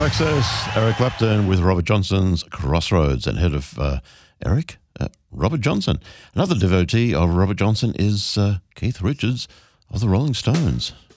Access, Eric Clapton with Robert Johnson's Crossroads, and head of Eric, Robert Johnson. Another devotee of Robert Johnson is Keith Richards of the Rolling Stones.